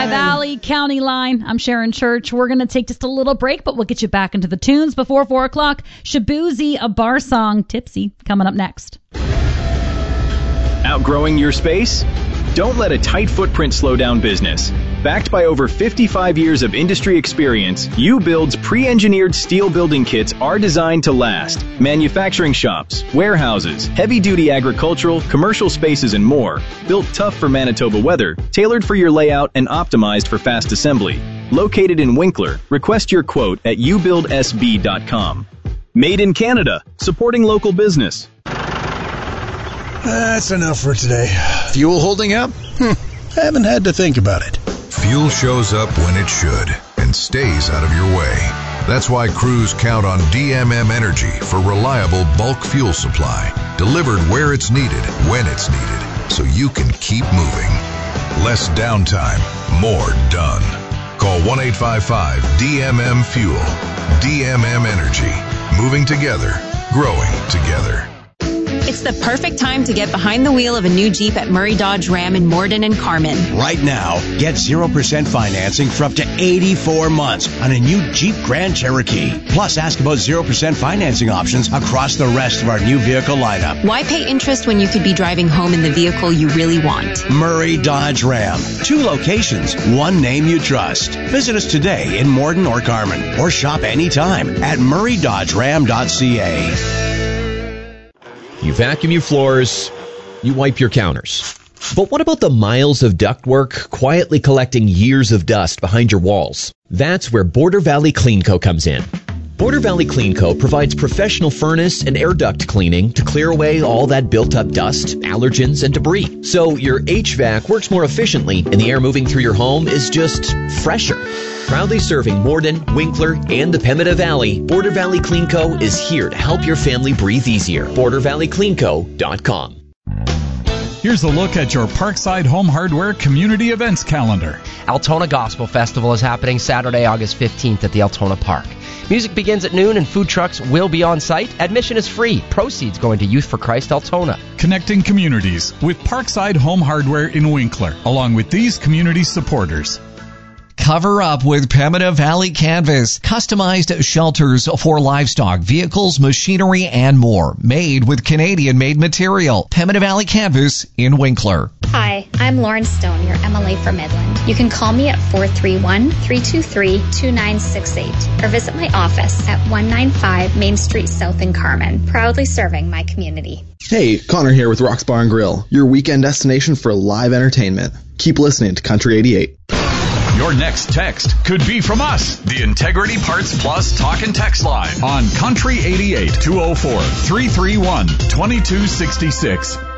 Tri-Valley County Line. I'm Sharon Church. We're going to take just a little break, but we'll get you back into the tunes before 4 o'clock. Shabuzi, a bar song, Tipsy, coming up next. Outgrowing your space? Don't let a tight footprint slow down business. Backed by over 55 years of industry experience, U-Build's pre-engineered steel building kits are designed to last. Manufacturing shops, warehouses, heavy-duty agricultural, commercial spaces, and more. Built tough for Manitoba weather, tailored for your layout, and optimized for fast assembly. Located in Winkler, request your quote at ubuildsb.com. Made in Canada, supporting local business. That's enough for today. Fuel holding up? Haven't had to think about it. Fuel shows up when it should and stays out of your way. That's why crews count on DMM Energy for reliable bulk fuel supply, delivered where it's needed, when it's needed, so you can keep moving. Less downtime, more done. Call 1-855-DMM-FUEL. DMM Energy. Moving together, growing together. It's the perfect time to get behind the wheel of a new Jeep at Murray Dodge Ram in Morden and Carman. Right now, get 0% financing for up to 84 months on a new Jeep Grand Cherokee. Plus, ask about 0% financing options across the rest of our new vehicle lineup. Why pay interest when you could be driving home in the vehicle you really want? Murray Dodge Ram. 2 locations, one name you trust. Visit us today in Morden or Carman, or shop anytime at murraydodgeram.ca. You vacuum your floors, you wipe your counters. But what about the miles of ductwork quietly collecting years of dust behind your walls? That's where Border Valley Clean Co. comes in. Border Valley Clean Co. provides professional furnace and air duct cleaning to clear away all that built-up dust, allergens, and debris. So your HVAC works more efficiently and the air moving through your home is just fresher. Proudly serving Morden, Winkler, and the Pemmican Valley, Border Valley Clean Co. is here to help your family breathe easier. BorderValleyCleanCo.com. Here's a look at your Parkside Home Hardware Community Events calendar. Altona Gospel Festival is happening Saturday, August 15th at the Altona Park. Music begins at noon and food trucks will be on site. Admission is free. Proceeds going to Youth for Christ Altona. Connecting communities with Parkside Home Hardware in Winkler, along with these community supporters. Cover up with Pemmican Valley Canvas. Customized shelters for livestock, vehicles, machinery, and more. Made with Canadian-made material. Pemmican Valley Canvas in Winkler. Hi, I'm Lauren Stone, your MLA for Midland. You can call me at 431-323-2968 or visit my office at 195 Main Street South in Carman. Proudly serving my community. Hey, Connor here with Rock's Bar and Grill, your weekend destination for live entertainment. Keep listening to Country 88. Your next text could be from us, the Integrity Parts Plus Talk and Text Line on Country 88 204-331-2266.